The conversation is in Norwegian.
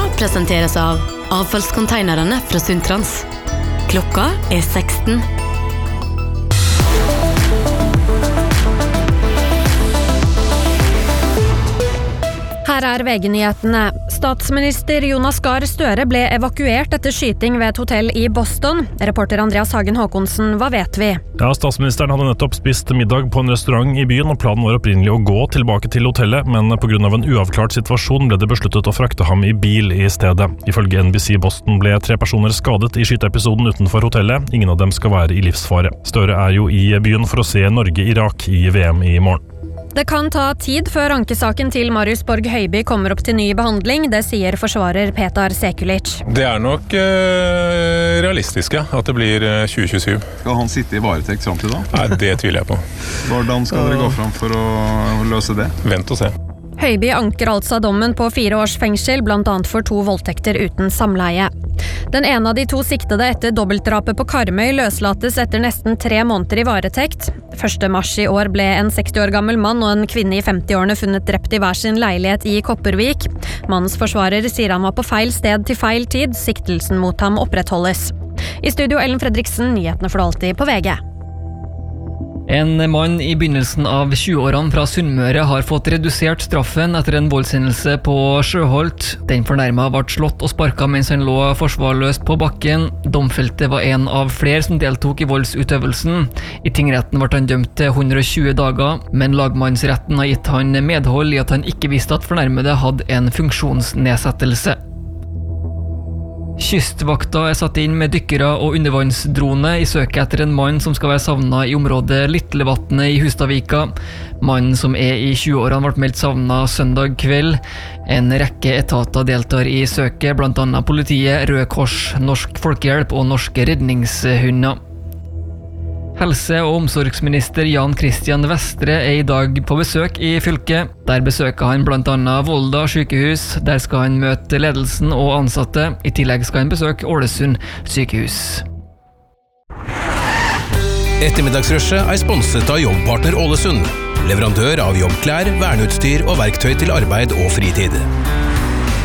presenteres av avfallskonteinerne fra Sundtrans. Klokka 16. Her VG-nyhetene. Statsminister Jonas Gahr Støre ble evakuert etter skyting ved et hotell i Boston. Reporter Andreas Hagen Håkonsen, hva vet vi? Ja, statsministeren hadde nettopp spist middag på en restaurant i byen, og planen var opprinnelig å gå tilbake til hotellet, men på grunn av en uavklart situasjon ble det besluttet å frakte ham i bil i stedet. Ifølge NBC Boston ble 3 personer skadet i skyteepisoden utenfor hotellet. Ingen av dem skal være i livsfare. Støre er jo i byen for å se Norge-Irak i VM i morgen. Det kan ta tid før ankesaken til Marius Borg Høiby kommer opp til ny behandling, det sier forsvarer Petar Sekulic. Det er nok realistisk, ja, at det blir 2027. Skal han sitte i varetekt fram til da? Nei, det tviler jeg på. Hvordan skal dere gå fram for å løse det? Vent og se. Høiby anker altså dommen på 4 års fengsel, blant annet for 2 voldtekter uten samleie. Den ene av de 2 siktede etter dobbeltdrapet på Karmøy løslates etter nesten 3 måneder i varetekt. 1. mars i år ble en 60 år gammel mann og en kvinne i 50-årene funnet drept i hver sin leilighet i Kopervik. Mannens forsvarer sier han var på feil sted til feil tid. Siktelsen mot ham opprettholdes. I studio Ellen Fredriksen, nyhetene for alltid på VG. En mann i begynnelsen av 20-årene fra Sunnmøre har fått redusert straffen etter en voldshendelse på Sjøholt. Den fornærmede ble slått og sparket mens han lå forsvarsløst på bakken. Domfelte var en av flere som deltok i voldsutøvelsen. I tingretten ble han dømt til 120 dager, men lagmannsretten har gitt han medhold i at han ikke visste at fornærmede hadde en funksjonsnedsettelse. Kystvakta er satt inn med dykkere og undervannsdrone i søket etter en mann som skal være savnet i området Litlevatnet i Hustadvika. Mannen som er i 20-årene ble meldt savnet søndag kveld. En rekke etater deltar i søket, blant annet politiet, Røde Kors, Norsk Folkehjelp og Norske Redningshunder. Helse- og omsorgsminister Jan Christian Vestre er i dag på besøk i fylket. Der besøker han blant annet Volda sykehus. Der skal han møte ledelsen og ansatte. I tillegg skal han besøke Ålesund sykehus. Ettermiddagsrushet er sponset av Jobbpartner Ålesund. Leverandør av jobbklær, verneutstyr og verktøy til arbeid og fritid.